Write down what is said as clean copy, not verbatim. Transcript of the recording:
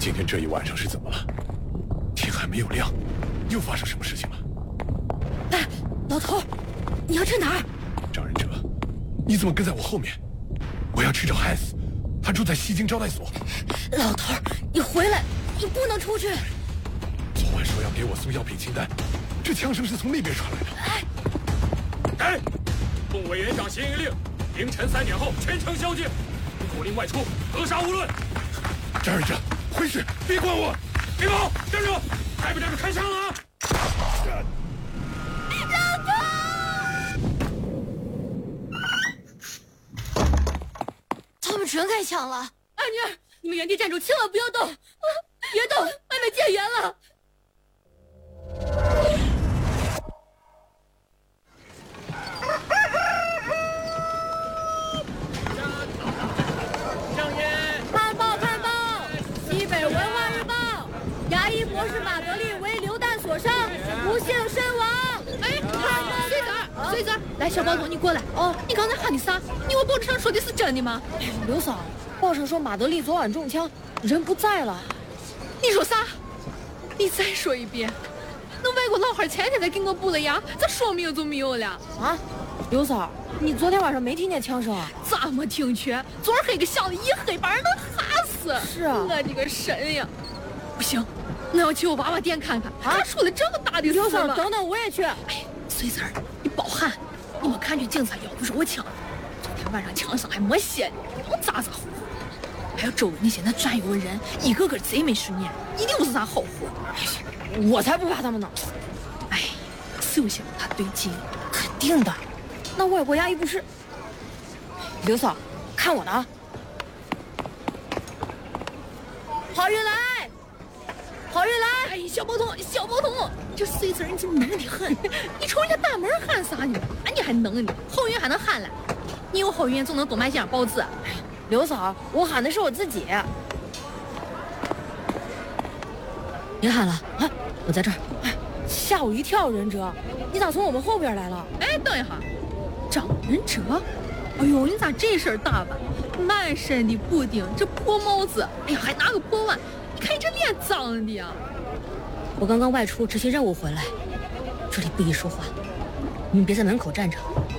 今天这一晚上是怎么了？天还没有亮，又发生什么事情了？ 哎，老头，你要去哪儿？ 张仁哲，你怎么跟在我后面？我要去找汉斯，他住在西京招待所。 老头，你回来，你不能出去。 昨晚说要给我送药品清单，这枪声是从那边传来的。 哎，奉委员长协议令，凌晨3点后全城宵禁，口令外出，格杀勿论。 张仁哲，回去，别管我， 别跑，站住！带不带着开枪了啊！ 他们全开枪了！二女儿，你们原地站住，千万不要动，别动，外面戒严了。看报！西北文化日报，牙医博士马德丽为流弹所伤，不幸身亡。哎，穗子儿，来，小包头，你过来。哦，你刚才喊的啥？你我报纸上说的是真的吗？刘嫂，报上说马德丽昨晚中枪，人不在了。你说啥？你再说一遍。那外国老汉前天才给我补了牙，咋说没有就没有了？啊，刘嫂，你昨天晚上没听见枪声啊？咋没听见？昨儿黑个响的一黑，把人能吓死。是啊，我的个神呀！不行，我要去我娃娃店看看。他出了这么大的事。刘嫂，等等，我也去。哎，穗子儿，你别喊，你没看见警察要不是我枪？昨天晚上枪声还没歇呢，老咋咋呼呼。还有周围那些那转悠的人，一个个贼没训练，一定不是啥好货。我才不怕他们呢！哎，是有些不太对劲，肯定的。那外国牙医不是？刘嫂，看我的啊！好运来，好运来！哎，小包头，这碎子人真能的很。你冲人家大门喊啥呢？你还能呢？好运还能喊了？你有好运总能多买几样报纸。刘嫂，我喊的是我自己。别喊了啊！我在这儿。哎，吓我一跳，仁哲，你咋从我们后边来了？哎，等一下，张仁哲，哎呦，你咋这身打扮？满身的补丁，这破帽子，哎呀，还拿个破碗，你看你这脸脏的呀！我刚刚外出执行任务回来，这里不宜说话，你们别在门口站着，